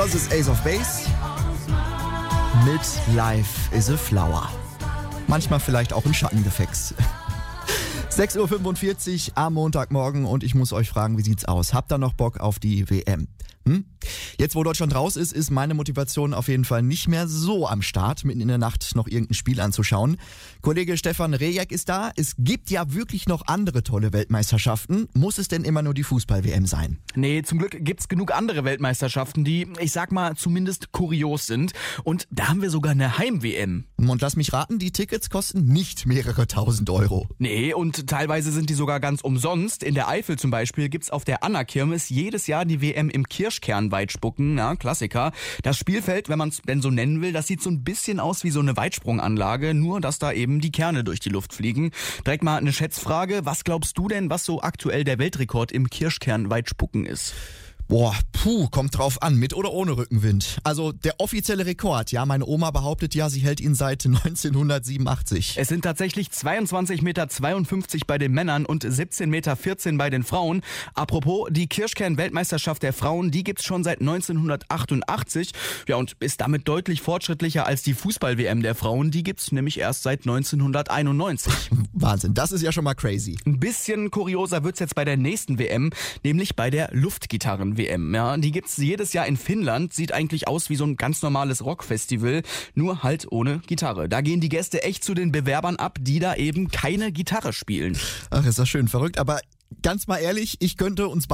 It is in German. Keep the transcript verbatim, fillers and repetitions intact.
Das ist Ace of Base mit Life is a Flower. Manchmal vielleicht auch ein Schattengefäß. sechs Uhr fünfundvierzig am Montagmorgen und ich muss euch fragen, wie sieht's aus? Habt ihr noch Bock auf die W M? Hm? Jetzt, wo Deutschland raus ist, ist meine Motivation auf jeden Fall nicht mehr so am Start, mitten in der Nacht noch irgendein Spiel anzuschauen. Kollege Stefan Rejek ist da. Es gibt ja wirklich noch andere tolle Weltmeisterschaften. Muss es denn immer nur die Fußball-W M sein? Nee, zum Glück gibt's genug andere Weltmeisterschaften, die, ich sag mal, zumindest kurios sind. Und da haben wir sogar eine Heim-W M. Und lass mich raten, die Tickets kosten nicht mehrere tausend Euro. Nee, und teilweise sind die sogar ganz umsonst. In der Eifel zum Beispiel gibt's auf der Anna-Kirmes jedes Jahr die W M im Kirschkernweitspucken, ja, Klassiker. Das Spielfeld, wenn man es denn so nennen will, das sieht so ein bisschen aus wie so eine Weitsprunganlage, nur dass da eben die Kerne durch die Luft fliegen. Direkt mal eine Schätzfrage, was glaubst du denn, was so aktuell der Weltrekord im Kirschkernweitspucken ist? Boah, puh, kommt drauf an, mit oder ohne Rückenwind. Also der offizielle Rekord, ja, meine Oma behauptet ja, sie hält ihn seit neunzehnhundertsiebenundachtzig. Es sind tatsächlich zweiundzwanzig Komma zweiundfünfzig Meter bei den Männern und siebzehn Komma vierzehn Meter bei den Frauen. Apropos, die Kirschkern-Weltmeisterschaft der Frauen, die gibt's schon seit neunzehnhundertachtundachtzig. Ja, und ist damit deutlich fortschrittlicher als die Fußball-W M der Frauen. Die gibt's nämlich erst seit neunzehnhunderteinundneunzig. Wahnsinn, das ist ja schon mal crazy. Ein bisschen kurioser wird's jetzt bei der nächsten W M, nämlich bei der Luftgitarren-W M. Ja, die gibt's jedes Jahr in Finnland. Sieht eigentlich aus wie so ein ganz normales Rockfestival, nur halt ohne Gitarre. Da gehen die Gäste echt zu den Bewerbern ab, die da eben keine Gitarre spielen. Ach, ist das schön verrückt, aber ganz mal ehrlich, ich könnte uns beide